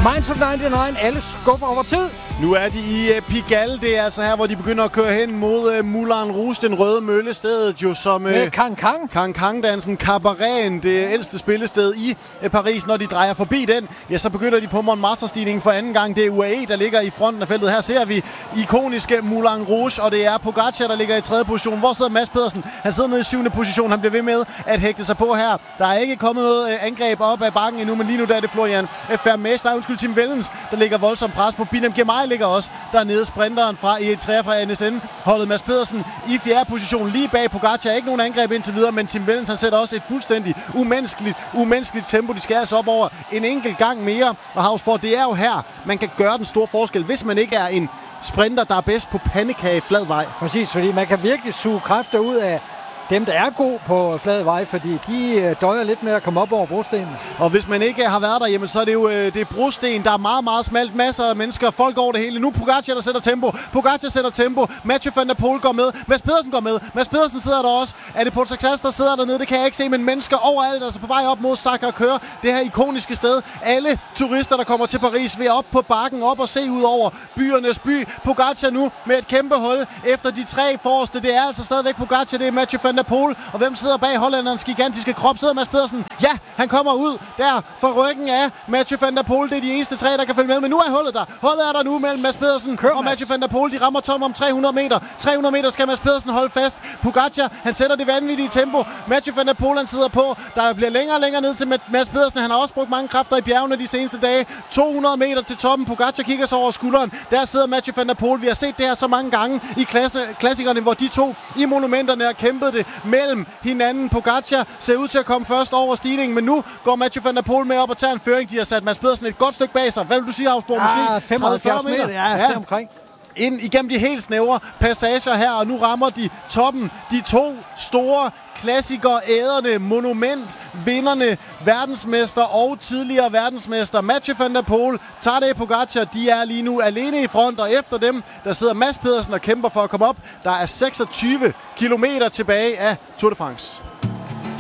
Minds of 99, alle skuffer over tid. Nu er de i Pigalle. Det er altså her, hvor de begynder at køre hen mod Moulin Rouge, den røde mølle, stedet jo som... Med Cancang. Cancang-dansen, Cabaret, det ældste spillested i Paris. Når de drejer forbi den, ja, så begynder de på Montmartre-stigningen for anden gang. Det er UAE, der ligger i fronten af feltet. Her ser vi ikoniske Moulin Rouge, og det er Pogacar, der ligger i 3. position. Hvor sidder Mads Pedersen? Han sidder nede i 7. position. Han bliver ved med at hægte sig på her. Der er ikke kommet noget angreb op ad bakken endnu, men lige nu der er det Florian Vermeersch, Tim Wellens, der ligger voldsomt pres på. Binem Girmay ligger også dernede. Sprinteren fra E3 fra NSN holdet Mads Pedersen i 4. position lige bag Pogacar. Ikke nogen angreb indtil videre, men Tim Wellens han sætter også et fuldstændig umenneskeligt tempo. De skal altså op over en enkelt gang mere. Og Havsborg, det er jo her, man kan gøre den store forskel, hvis man ikke er en sprinter, der er bedst på pandekage flad vej. Præcis, fordi man kan virkelig suge kræfter ud af dem, der er god på flad vej, fordi de døjer lidt med at komme op over brostenen. Og hvis man ikke har været der, jamen, så er det jo det er brosten, der er meget, meget smalt. Masser af mennesker, folk over det hele. Nu Pogacar, der sætter tempo. Pogacar sætter tempo. Mathieu van der Poel går med. Mads Pedersen går med. Mads Pedersen sidder der også. Er det Paul Saxas, der sidder dernede? Det kan jeg ikke se, men mennesker overalt, altså på vej op mod Sacré-Cœur. Det her ikoniske sted. Alle turister, der kommer til Paris, vil op på bakken, op og se ud over byernes by. Pogacar nu med et kæmpe hul efter de 3 forreste. Det er altså stadigvæk Pogacar, det er Mathieu van der Poel. Og hvem sidder bag hollænderens gigantiske krop? Sidder Mads Pedersen. Ja, han kommer ud der fra ryggen af Mathieu van der Poel. Det er de eneste 3, der kan følge med. Men nu er hullet der. Hullet er der nu mellem Mads Pedersen og Mathieu van der Poel. De rammer tom om 300 meter. 300 meter skal Mads Pedersen holde fast. Pogacar, han sætter det vanvittige tempo. Mathieu van der Poel, han sidder på. Der bliver længere og længere ned til Mads Pedersen. Han har også brugt mange kræfter i bjergene de seneste dage. 200 meter til toppen. Pogacar kigger sig over skulderen. Der sidder Mathieu van der Poel. Vi har set det her så mange gange i klassikerne, hvor de to i monumenterne har kæmpet det mellem hinanden. Pogacar ser ud til at komme først over stigningen, men nu går Mathieu van der Poel med op og tager en føring. De har sat Mads Pedersen et godt stykke bag sig. Hvad vil du sige, Havsborg? Måske 75 meter? Ja, omkring. Ind igennem de helt snævre passager her, og nu rammer de toppen. De 2 store klassikere, æderne, monument, vinderne, verdensmester og tidligere verdensmester. Mathieu van der Poel, Tadej Pogacar, de er lige nu alene i front, og efter dem, der sidder Mads Pedersen og kæmper for at komme op. Der er 26 kilometer tilbage af Tour de France.